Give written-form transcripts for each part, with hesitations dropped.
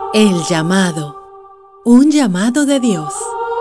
El llamado. Un llamado de Dios.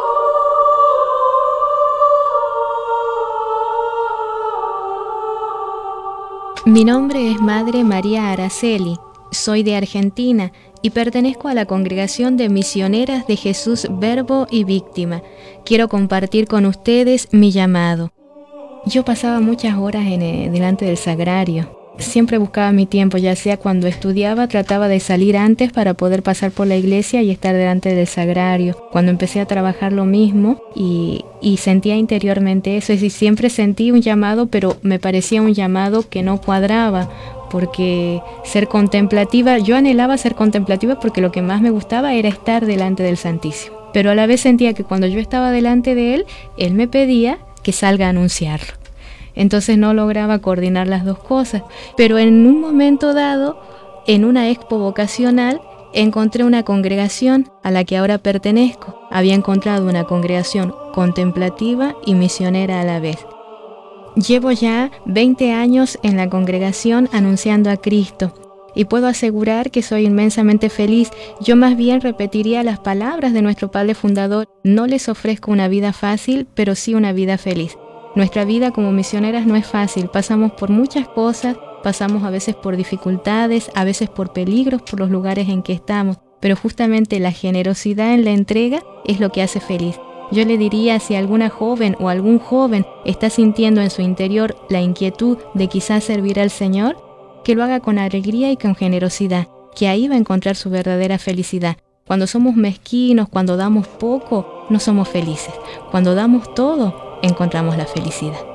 Mi nombre es Madre María Araceli, soy de Argentina y pertenezco a la Congregación de Misioneras de Jesús Verbo y Víctima. Quiero compartir con ustedes mi llamado. Yo pasaba muchas horas delante del sagrario. Siempre buscaba mi tiempo, ya sea cuando estudiaba, trataba de salir antes para poder pasar por la iglesia y estar delante del sagrario. Cuando empecé a trabajar lo mismo y sentía interiormente eso, es decir, siempre sentí un llamado, pero me parecía un llamado que no cuadraba, porque ser contemplativa, yo anhelaba ser contemplativa porque lo que más me gustaba era estar delante del Santísimo. Pero a la vez sentía que cuando yo estaba delante de Él me pedía que salga a anunciarlo. Entonces no lograba coordinar las dos cosas. Pero en un momento dado, en una expo vocacional, encontré una congregación a la que ahora pertenezco. Había encontrado una congregación contemplativa y misionera a la vez. Llevo ya 20 años en la congregación anunciando a Cristo y puedo asegurar que soy inmensamente feliz. Yo más bien repetiría las palabras de nuestro Padre Fundador: no les ofrezco una vida fácil, pero sí una vida feliz. Nuestra vida como misioneras no es fácil, pasamos por muchas cosas, pasamos a veces por dificultades, a veces por peligros, por los lugares en que estamos, pero justamente la generosidad en la entrega es lo que hace feliz. Yo le diría, si alguna joven o algún joven está sintiendo en su interior la inquietud de quizás servir al Señor, que lo haga con alegría y con generosidad, que ahí va a encontrar su verdadera felicidad. Cuando somos mezquinos, cuando damos poco, no somos felices. Cuando damos todo, encontramos la felicidad.